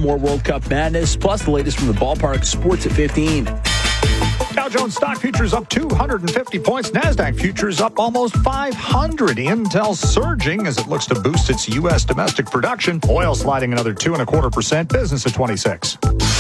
more World Cup madness, plus the latest from the ballpark. Sports at 15. Dow Jones stock futures up 250 points. NASDAQ futures up almost 500. Intel surging as it looks to boost its U.S. domestic production. Oil sliding another 2.25%. Business at 26.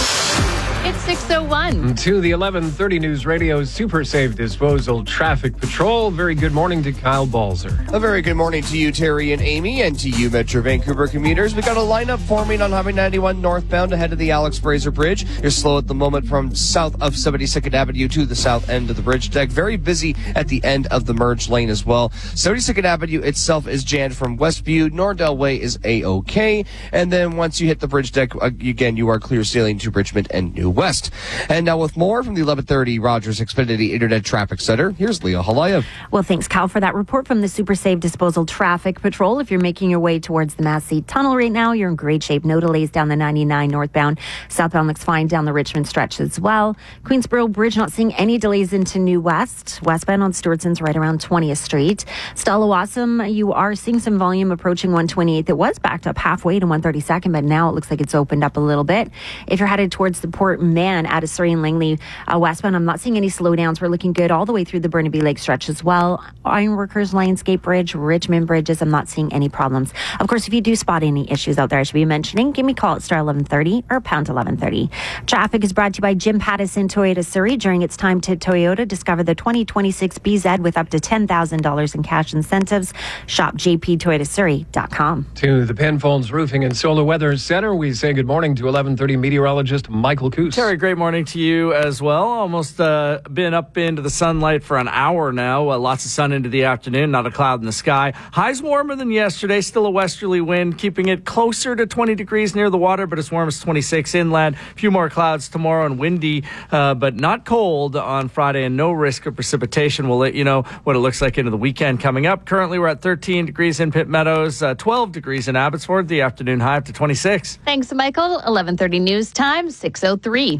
It's 6:01. To the 11:30 News Radio Super Safe Disposal Traffic Patrol. Very good morning to Kyle Balzer. A very good morning to you, Terry and Amy, and to you, Metro Vancouver commuters. We got a lineup forming on Highway 91 northbound ahead of the Alex Fraser Bridge. You're slow at the moment from south of 72nd Avenue to the south end of the bridge deck. Very busy at the end of the merge lane as well. 72nd Avenue itself is jammed from Westview. Nordell Way is A-OK. And then once you hit the bridge deck, again, you are clear sailing to Richmond and New West. And now with more from the 1130 Rogers Xfinity Internet Traffic Center, here's Leah Halaya. Well, thanks, Cal, for that report from the Super Safe Disposal Traffic Patrol. If you're making your way towards the Massey Tunnel right now, you're in great shape. No delays down the 99 northbound. Southbound looks fine down the Richmond stretch as well. Queensboro Bridge not seeing any delays into New West. Westbound on Stewartson's right around 20th Street. Stella-Wassam, you are seeing some volume approaching 128th. It was backed up halfway to 132nd, but now it looks like it's opened up a little bit. If you're headed towards the Port Mann out of Surrey and Langley westbound, I'm not seeing any slowdowns. We're looking good all the way through the Burnaby Lake stretch as well. Ironworkers, Lionsgate Bridge, Richmond Bridges, I'm not seeing any problems. Of course, if you do spot any issues out there I should be mentioning, give me a call at star 1130 or pound 1130. Traffic is brought to you by Jim Pattison Toyota Surrey. During its time to Toyota, discover the 2026 BZ with up to $10,000 in cash incentives. Shop jptoyotasurrey.com. To the Penfolds Roofing and Solar Weather Center, we say good morning to 1130 meteorologist Michael Coos. Terry, great morning to you as well. Almost been up into the sunlight for an hour now. Lots of sun into the afternoon, not a cloud in the sky. Highs warmer than yesterday, still a westerly wind, keeping it closer to 20 degrees near the water, but as warm as 26 inland. A few more clouds tomorrow and windy, but not cold on Friday, and no risk of precipitation. We'll let you know what it looks like into the weekend coming up. Currently, we're at 13 degrees in Pitt Meadows, 12 degrees in Abbotsford, the afternoon high up to 26. Thanks, Michael. 11:30 News Time, 6:03.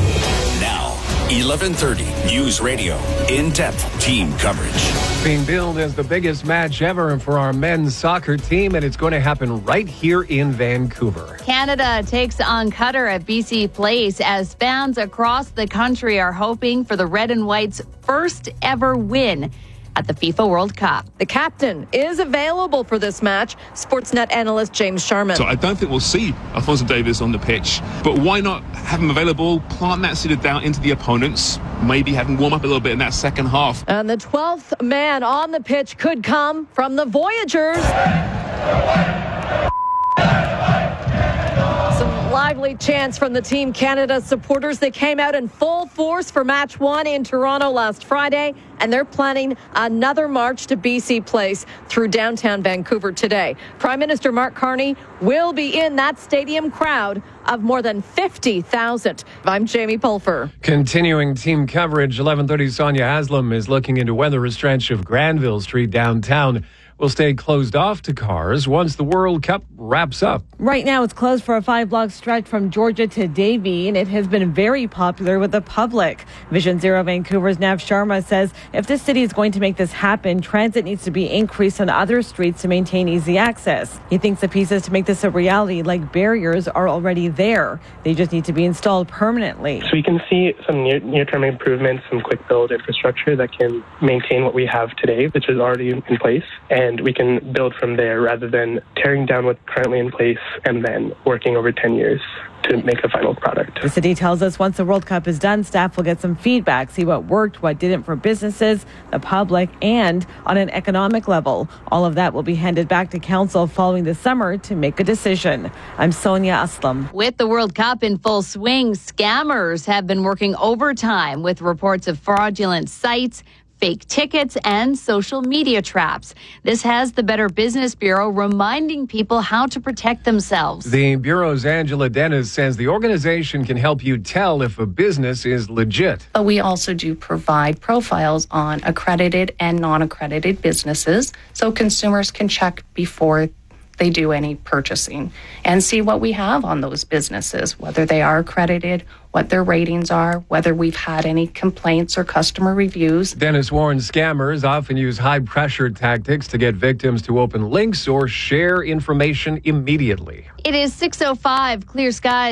Now, 1130 News Radio. In-depth team coverage. Being billed as the biggest match ever for our men's soccer team, and it's going to happen right here in Vancouver. Canada takes on Qatar at BC Place as fans across the country are hoping for the Red and White's first ever win at the FIFA World Cup. The captain is available for this match, Sportsnet analyst James Sharman. So I don't think we'll see Alphonso Davies on the pitch, but why not have him available, plant that seeded down into the opponents, maybe have him warm up a little bit in that second half. And the 12th man on the pitch could come from the Voyagers. Lively chants from the Team Canada supporters. They came out in full force for match one in Toronto last Friday, and they're planning another march to BC Place through downtown Vancouver today. Prime Minister Mark Carney will be in that stadium crowd of more than 50,000. I'm Jamie Pulfer. Continuing team coverage, 1130 Sonia Haslam is looking into whether a stretch of Granville Street downtown will stay closed off to cars once the World Cup wraps up. Right now, it's closed for a 5-block stretch from Georgia to Davie, and it has been very popular with the public. Vision Zero Vancouver's Nav Sharma says if this city is going to make this happen, transit needs to be increased on other streets to maintain easy access. He thinks the pieces to make this a reality, like barriers, are already there. They just need to be installed permanently. So we can see some near-term improvements, some quick build infrastructure that can maintain what we have today, which is already in place. And we can build from there rather than tearing down what's currently in place and then working over 10 years to make a final product. The city tells us once the World Cup is done, staff will get some feedback, see what worked, what didn't for businesses, the public, and on an economic level. All of that will be handed back to council following the summer to make a decision. I'm Sonia Aslam. With the World Cup in full swing, scammers have been working overtime with reports of fraudulent sites, fake tickets, and social media traps. This has the Better Business Bureau reminding people how to protect themselves. The Bureau's Angela Dennis says the organization can help you tell if a business is legit. But we also do provide profiles on accredited and non-accredited businesses so consumers can check before they do any purchasing and see what we have on those businesses, whether they are accredited, what their ratings are, whether we've had any complaints or customer reviews. Dennis warns scammers often use high-pressure tactics to get victims to open links or share information immediately. It is 6:05, clear skies.